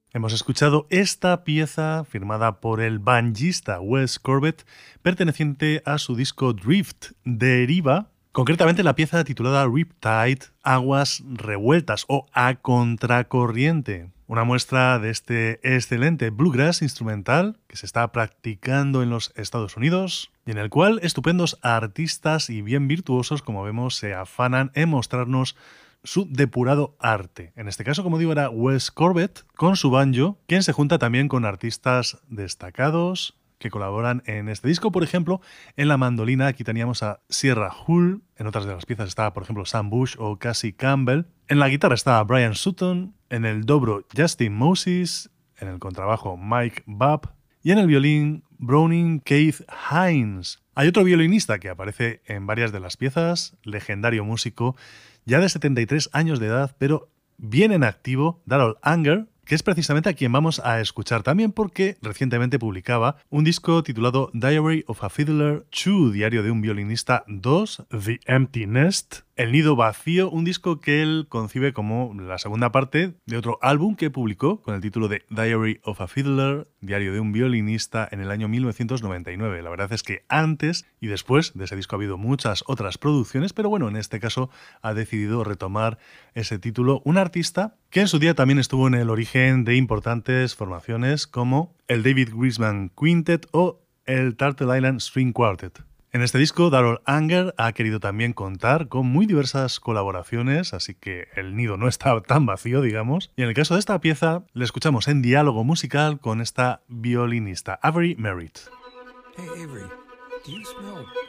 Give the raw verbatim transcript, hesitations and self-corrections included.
Hemos escuchado esta pieza firmada por el banjista Wes Corbett, perteneciente a su disco Drift, Deriva, concretamente la pieza titulada Riptide, Aguas Revueltas o A Contracorriente. Una muestra de este excelente bluegrass instrumental que se está practicando en los Estados Unidos y en el cual estupendos artistas y bien virtuosos, como vemos, se afanan en mostrarnos su depurado arte. En este caso, como digo, era Wes Corbett con su banjo, quien se junta también con artistas destacados que colaboran en este disco. Por ejemplo, en la mandolina aquí teníamos a Sierra Hull, en otras de las piezas estaba, por ejemplo, Sam Bush o Cassie Campbell, en la guitarra estaba Brian Sutton, en el dobro Justin Moses, en el contrabajo Mike Babb y en el violín Browning Keith Hines. Hay otro violinista que aparece en varias de las piezas, legendario músico, ya de setenta y tres años de edad, pero bien en activo, Darrell Anger, que es precisamente a quien vamos a escuchar también porque recientemente publicaba un disco titulado Diary of a Fiddler dos, Diario de un violinista dos, The Empty Nest, El Nido Vacío, un disco que él concibe como la segunda parte de otro álbum que publicó con el título de Diary of a Fiddler, Diario de un violinista, en el año mil novecientos noventa y nueve. La verdad es que antes y después de ese disco ha habido muchas otras producciones, pero bueno, en este caso ha decidido retomar ese título un artista que en su día también estuvo en el origen de importantes formaciones como el David Grisman Quintet o el Turtle Island String Quartet. En este disco, Darrell Anger ha querido también contar con muy diversas colaboraciones, así que el nido no está tan vacío, digamos. Y en el caso de esta pieza, le escuchamos en diálogo musical con esta violinista, Avery Merritt. Hey, Avery, do you smell